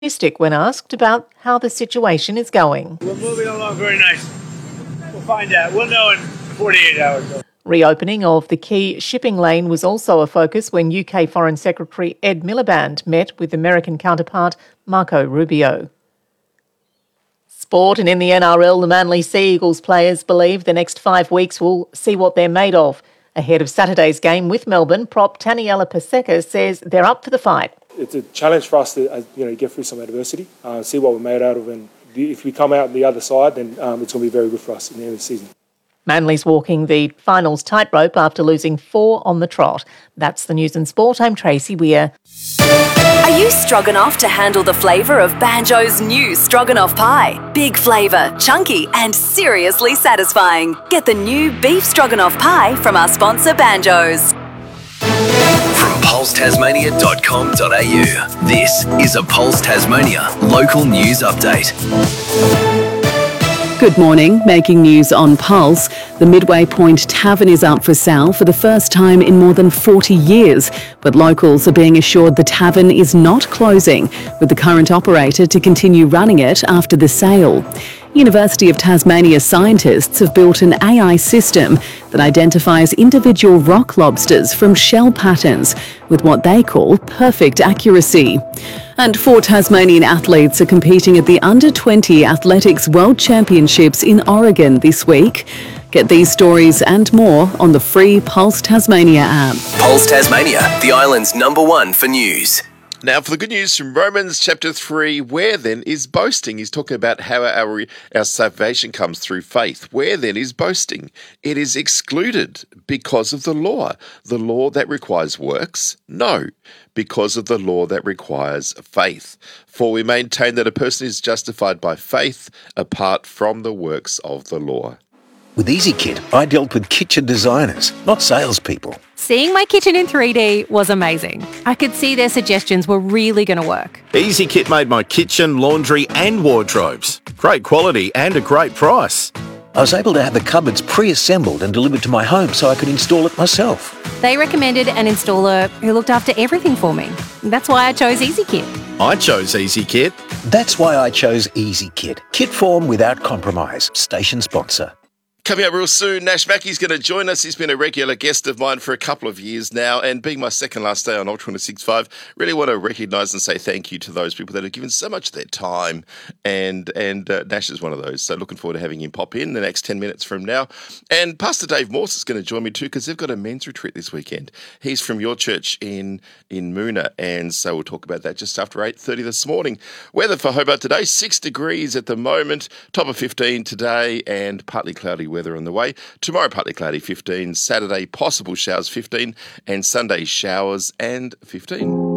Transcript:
optimistic when asked about how the situation is going. We're moving along very nicely. We'll find out. We'll know in 48 hours. Reopening of the key shipping lane was also a focus when UK Foreign Secretary Ed Miliband met with American counterpart Marco Rubio. Sport, and in the NRL, the Manly Sea Eagles players believe the next 5 weeks will see what they're made of. Ahead of Saturday's game with Melbourne, prop Taniela Paseka says they're up for the fight. It's a challenge for us to get through some adversity, see what we're made out of, and if we come out on the other side, then it's going to be very good for us in the end of the season. Manly's walking the finals tightrope after losing 4 on the trot. That's the news and sport. I'm Tracy Weir. Are you stroganoff to handle the flavour of Banjo's new stroganoff pie? Big flavour, chunky and seriously satisfying. Get the new beef stroganoff pie from our sponsor Banjo's. From pulsetasmania.com.au, this is a Pulse Tasmania local news update. Good morning. Making news on Pulse. The Midway Point Tavern is up for sale for the first time in more than 40 years. But locals are being assured the tavern is not closing, with the current operator to continue running it after the sale. University of Tasmania scientists have built an AI system that identifies individual rock lobsters from shell patterns with what they call perfect accuracy. And 4 Tasmanian athletes are competing at the Under-20 Athletics World Championships in Oregon this week. Get these stories and more on the free Pulse Tasmania app. Pulse Tasmania, the island's #1 for news. Now for the good news from Romans chapter 3, where then is boasting? He's talking about how our salvation comes through faith. Where then is boasting? It is excluded because of the law. The law that requires works? No, because of the law that requires faith. For we maintain that a person is justified by faith apart from the works of the law. With EasyKit, I dealt with kitchen designers, not salespeople. Seeing my kitchen in 3D was amazing. I could see their suggestions were really going to work. EasyKit made my kitchen, laundry and wardrobes. Great quality and a great price. I was able to have the cupboards pre-assembled and delivered to my home so I could install it myself. They recommended an installer who looked after everything for me. That's why I chose EasyKit. I chose EasyKit. That's why I chose EasyKit. Kit form without compromise. Station sponsor. Coming up real soon, Nash Mackey's going to join us. He's been a regular guest of mine for a couple of years now, and being my second last day on Ultra 106.5, really want to recognise and say thank you to those people that have given so much of their time, and Nash is one of those. So looking forward to having him pop in the next 10 minutes from now. And Pastor Dave Morse is going to join me too, because they've got a men's retreat this weekend. He's from your church in Moona, and so we'll talk about that just after 8:30 this morning. Weather for Hobart today, 6 degrees at the moment, top of 15 today, and partly cloudy weather on the way. Tomorrow, partly cloudy, 15. Saturday, possible showers, 15. And Sunday, showers and 15.